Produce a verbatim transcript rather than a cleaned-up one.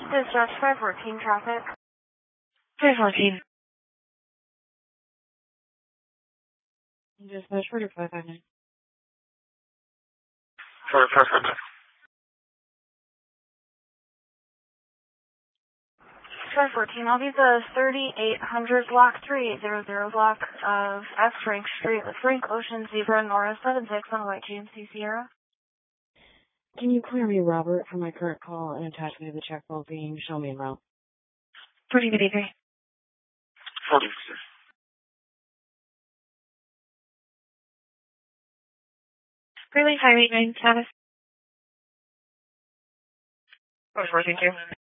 Dispatch five fourteen traffic. five fourteen. Dispatch four five five nine. four five five nine. five fourteen, I'll be the thirty-eight hundred block, three eight zero zero block of F Frank Street with Frank Ocean Zebra Nora seven six on White G M C Sierra. Can you clear me, Robert, for my current call and attach me to the check while being show me en route? forty minutes. forty. Really five eight nine status. five four, thank you.